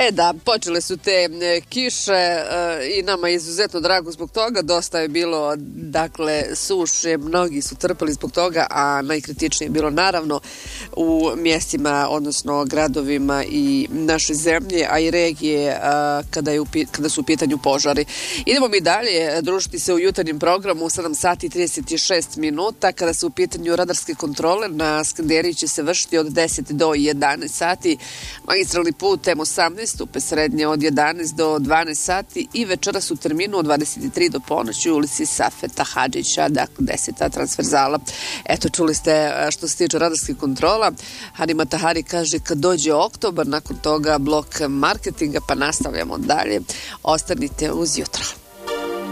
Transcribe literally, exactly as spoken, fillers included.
E da, počele su te e, kiše e, i nama je izuzetno drago zbog toga. Dosta je bilo, dakle, suše, mnogi su trpeli zbog toga, a najkritičnije je bilo naravno u mjestima, odnosno gradovima i naše zemlje, a i regije a, kada, je u, kada su u pitanju požari. Idemo mi dalje družiti se u jutarnjem programu u sedam sati i trideset šest minuta. Kada su u pitanju radarske kontrole, na Skanderiji će se vršiti od deset do jedanaest sati, magistralni put M osamnaest, upe srednje od jedanaest do dvanaest sati i večeras u terminu od dvadeset tri do ponoći u ulici Safeta Hadžića, dakle deseta transverzala. Eto, čuli ste što se tiče radarskih kontrola. Hanima Tahari kaže kad dođe oktobar, nakon toga blok marketinga, pa nastavljamo dalje. Ostanite uz jutro.